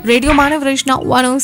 Radio मानव रचना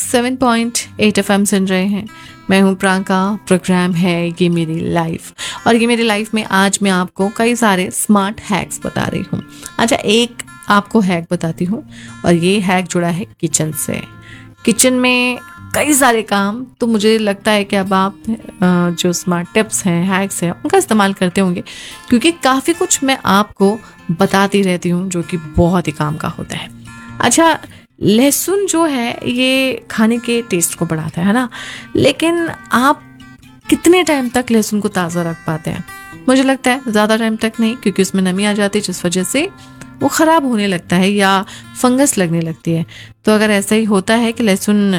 107.8 FM सुन रहे हैं। मैं हूं प्रांका, प्रोग्राम है ये मेरी लाइफ। और ये मेरी लाइफ में आज मैं आपको कई सारे स्मार्ट हैक्स बता रही हूँ। अच्छा, एक आपको हैक बताती हूँ और ये हैक जुड़ा है किचन से। किचन में कई सारे काम, तो मुझे लगता है कि अब आप जो स्मार्ट टिप्स हैं, हैक्स हैं, उनका इस्तेमाल करते होंगे, क्योंकि काफ़ी कुछ मैं आपको बताती रहती हूँ जो कि बहुत ही काम का होता है। अच्छा, लहसुन जो है ये खाने के टेस्ट को बढ़ाता है ना, लेकिन आप कितने टाइम तक लहसुन को ताज़ा रख पाते हैं? मुझे लगता है ज़्यादा टाइम तक नहीं, क्योंकि उसमें नमी आ जाती है जिस वजह से वो ख़राब होने लगता है या फंगस लगने लगती है। तो अगर ऐसा ही होता है कि लहसुन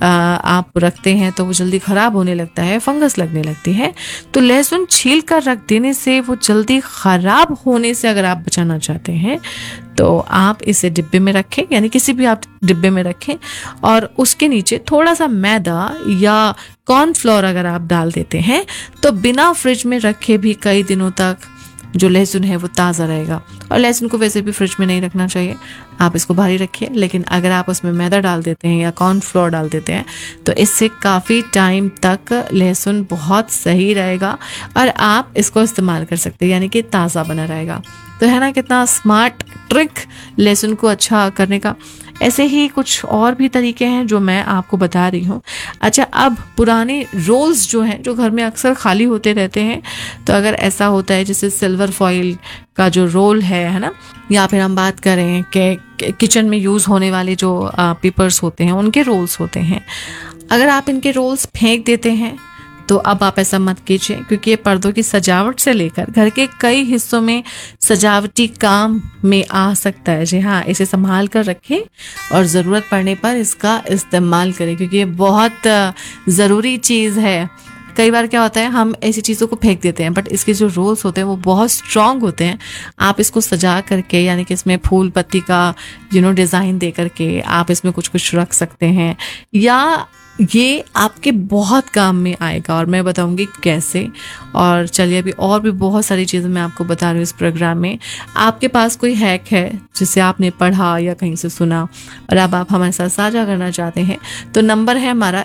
आप रखते हैं तो वो जल्दी ख़राब होने लगता है, फंगस लगने लगती है, तो लहसुन छील कर रख देने से, वो जल्दी ख़राब होने से अगर आप बचाना चाहते हैं तो आप इसे डिब्बे में रखें, यानी किसी भी आप डिब्बे में रखें, और उसके नीचे थोड़ा सा मैदा या कॉर्नफ्लोर अगर आप डाल देते हैं तो बिना फ्रिज में रखे भी कई दिनों तक जो लहसुन है वो ताज़ा रहेगा। और लहसुन को वैसे भी फ्रिज में नहीं रखना चाहिए, आप इसको बाहर ही रखिए, लेकिन अगर आप उसमें मैदा डाल देते हैं या कॉर्नफ्लोर डाल देते हैं तो इससे काफ़ी टाइम तक लहसुन बहुत सही रहेगा और आप इसको इस्तेमाल कर सकते हैं, यानी कि ताज़ा बना रहेगा। तो है ना कितना स्मार्ट ट्रिक लहसुन को अच्छा करने का। ऐसे ही कुछ और भी तरीके हैं जो मैं आपको बता रही हूँ। अच्छा, अब पुराने रोल्स जो हैं, जो घर में अक्सर खाली होते रहते हैं, तो अगर ऐसा होता है जैसे सिल्वर फॉइल का जो रोल है ना, या फिर हम बात करें कि किचन में यूज़ होने वाले जो पेपर्स होते हैं, उनके रोल्स होते हैं, अगर आप इनके रोल्स फेंक देते हैं तो अब आप ऐसा मत कीजिए, क्योंकि ये पर्दों की सजावट से लेकर घर के कई हिस्सों में सजावटी काम में आ सकता है। जी हाँ, इसे संभाल कर रखें और ज़रूरत पड़ने पर इसका इस्तेमाल करें, क्योंकि ये बहुत ज़रूरी चीज़ है। कई बार क्या होता है, हम ऐसी चीज़ों को फेंक देते हैं, बट इसके जो रोल्स होते हैं वो बहुत स्ट्रॉन्ग होते हैं। आप इसको सजा करके, यानी कि इसमें फूल पत्ती का डिज़ाइन दे करके आप इसमें कुछ कुछ रख सकते हैं, या ये आपके बहुत काम में आएगा और मैं बताऊंगी कैसे। और चलिए, अभी और भी बहुत सारी चीज़ें मैं आपको बता रही हूँ इस प्रोग्राम में। आपके पास कोई हैक है जिसे आपने पढ़ा या कहीं से सुना और अब आप हमारे साथ साझा करना चाहते हैं, तो नंबर है हमारा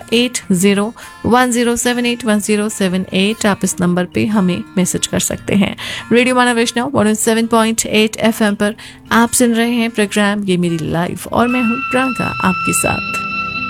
8010781078। आप इस नंबर पे हमें मैसेज कर सकते हैं। रेडियो मानव रचना 107.8 FM पर आप सुन रहे हैं प्रोग्राम ये मेरी लाइफ, और मैं हूँ प्रियंका आपके साथ।